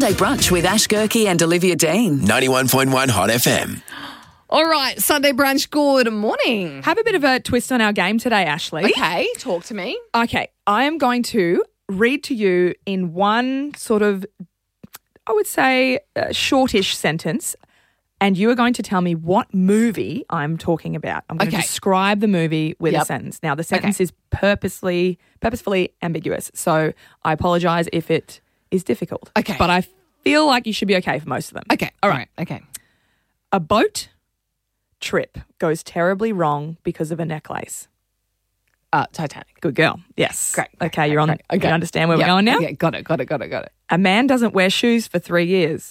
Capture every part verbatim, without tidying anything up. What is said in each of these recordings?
Sunday Brunch with Ash Gerke and Olivia Dean. ninety-one point one Hot F M. All right, Sunday Brunch, good morning. Have a bit of a twist on our game today, Ashley. Okay, talk to me. Okay, I am going to read to you in one sort of, I would say, uh, shortish sentence, and you are going to tell me what movie I'm talking about. I'm going Okay. to describe the movie with Yep. a sentence. Now, the sentence Okay. is purposely, purposefully ambiguous, so I apologise if it is difficult. Okay. But I feel like you should be okay for most of them. Okay, all right, okay. A boat trip goes terribly wrong because of a necklace. Uh, Titanic. Good girl. Yes. Great. Okay, you're on. Great. Okay. You understand where Yep. we're going now? Okay, got it, got it, got it, got it. A man doesn't wear shoes for three years.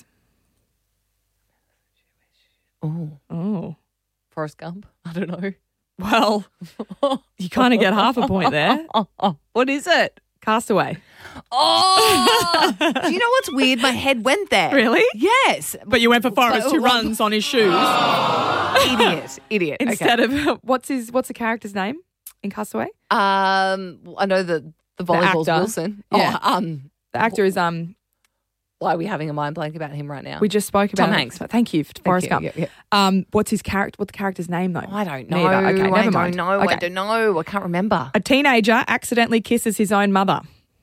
Oh, Oh. Forrest Gump? I don't know. Well, you kind of get half a point there. What is it? Castaway. Oh! Do you know what's weird? My head went there. Really? Yes. But you went for Forrest, who But- runs on his shoes Idiot, idiot. instead of what's his what's the character's name in Castaway? Okay. Um, I know the the volleyball's actor. Wilson. Yeah. Oh, um, The actor is um. why are we having a mind blank about him right now? We just spoke about Tom it. Hanks. Thank you, Forrest you. Gump. Yeah, yeah. Um, what's his character? What's the character's name though? I don't know. Neither. Okay, never I mind. don't know. Okay. I don't know. I can't remember. A teenager accidentally kisses his own mother.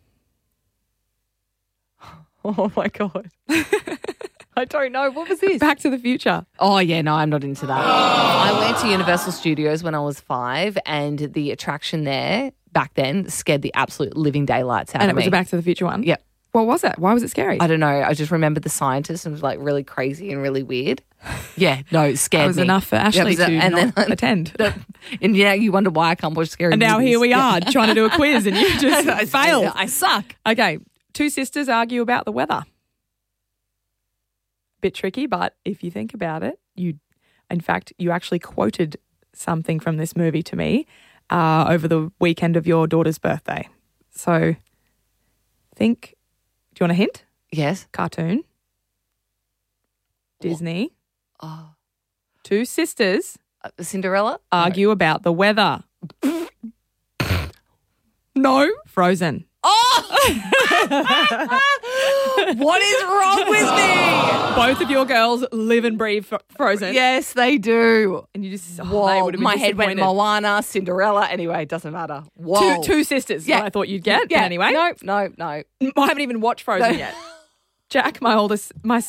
Oh my god. I don't know. What was this? Back to the Future. Oh, yeah, no, I'm not into that. I went to Universal Studios when I was five, and the attraction there back then scared the absolute living daylights out And of it was me. a Back to the Future one? Yep. What was it? Why was it scary? I don't know. I just remember the scientist and it was like really crazy and really weird. Yeah, no, it scared That was me. enough for Yeah, it Ashley was a- to and not then attend. And yeah, you wonder why I can't watch scary And now movies. here we Yeah. are trying to do a quiz and you just I- failed. I suck. Okay, two sisters argue about the weather. Bit tricky, but if you think about it, you, in fact, you actually quoted something from this movie to me uh, over the weekend of your daughter's birthday. So think, do you want a hint? Yes. Cartoon. Disney. Oh. Two sisters Uh, Cinderella? argue about the weather. No. Frozen. What is wrong with me? Both of your girls live and breathe fro- Frozen. Yes, they do. And you just, oh, Whoa, they would have been my head went disappointed. Moana, Cinderella. Anyway, it doesn't matter. Whoa. Two, two sisters, yeah. Yeah. I thought you'd get. Yeah. But anyway, No, no, no. I haven't even watched Frozen No. yet. Jack, my oldest, my